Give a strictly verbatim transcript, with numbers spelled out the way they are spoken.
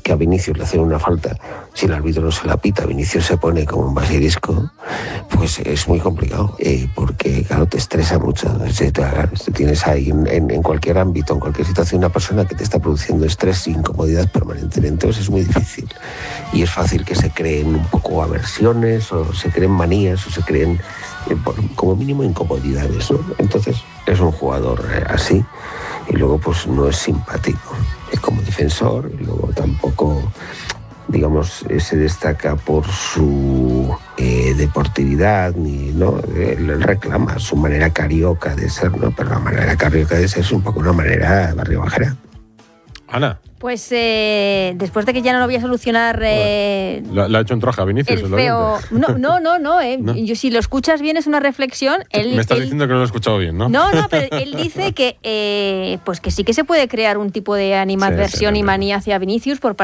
que a Vinicius le hacen una falta, si el árbitro no se la pita, Vinicius se pone como un basilisco, pues es muy complicado, eh, porque claro, te estresa mucho. Si te, te tienes ahí en, en, en cualquier ámbito, en cualquier situación, una persona que te está produciendo estrés e incomodidad permanentemente, entonces es muy difícil. Y es fácil que se creen un poco aversiones, o se creen manías, o se creen, eh, por, como mínimo, incomodidades, ¿no? Entonces es un jugador eh, así, y luego pues no es simpático eh, como defensor, y luego tampoco, digamos, eh, se destaca por su eh, deportividad, ni, ¿no? Él reclama su manera carioca de ser, ¿no? Pero la manera carioca de ser es un poco una manera barrio bajera. Ana. Pues eh, después de que ya no lo voy a solucionar... Eh, ¿La, ¿La ha hecho en traje a Vinicius? El feo... No, no, no, no, eh. ¿No? Yo, si lo escuchas bien es una reflexión. Él, Me estás él... diciendo que no lo he escuchado bien, ¿no? No, no, pero él dice que, eh, pues que sí que se puede crear un tipo de animadversión sí, sí, y manía hacia Vinicius por parte